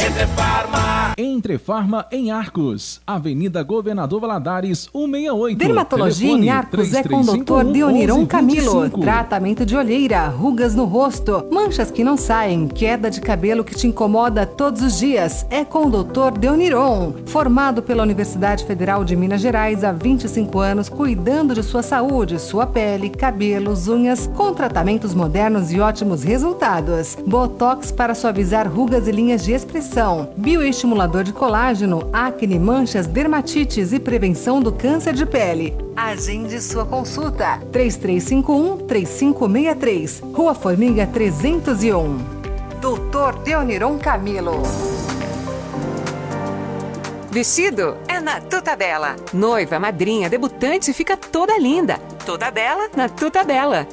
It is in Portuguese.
Entre Farma em Arcos, Avenida Governador Valadares, 168. Dermatologia em Arcos é com o Dr. Deoniron Camilo. Tratamento de olheira, rugas no rosto, manchas que não saem, queda de cabelo que te incomoda todos os dias. É com o Dr. Deoniron. Formado pela Universidade Federal de Minas Gerais há 25 anos, cuidando de sua saúde, sua pele, cabelos, unhas, com tratamentos modernos e ótimos resultados. Botox para suavizar rugas e linhas de expressão. Bioestimulador de colágeno, acne, manchas, dermatites e prevenção do câncer de pele. Agende sua consulta. 3351-3563. Rua Formiga 301. Dr. Deoniron Camilo. Vestido é na Tuta Bela. Noiva, madrinha, debutante fica toda linda. Toda bela na Tuta Bela.